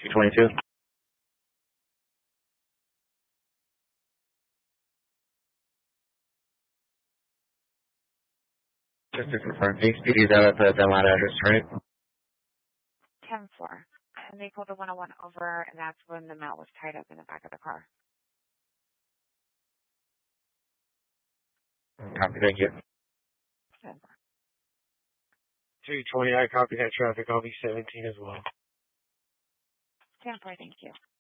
222. Just to confirm, HPD is out at the Dunlap address, right? 10-4. And they pulled the 101 over, and that's when the mount was tied up in the back of the car. Copy, thank you. 10-4. 220, I copy that traffic. I'll be 17 as well. 10-4, thank you.